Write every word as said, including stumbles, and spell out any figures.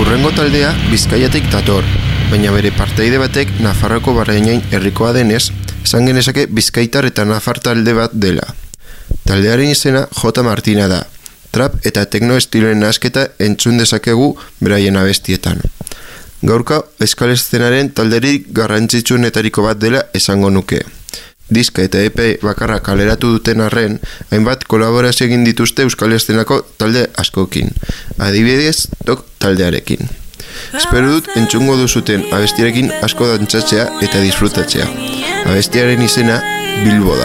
Hurrengo taldea Bizkaiatik dator, baina bere partaide batek Nafarroako Barrenain herrikoa denez, esan genezake bizkaitar eta nafar talde bat dela. Taldearen izena J. Martina da, trap eta tekno estiloen nahasketa entzun dezakegu beraien abestietan. Gaurka euskal eszenaren talderik garrantzitsuenetariko bat dela esango nuke. Diska eta E P bakarra kaleratu duten arren, hainbat kolaborazio egin dituzte euskal eszenako talde askokin, adibidez Tok taldearekin. Espero dut entzungo duzuten abestiarekin asko dantzatzea eta disfrutatzea. Abestiaren izena Bilbo da.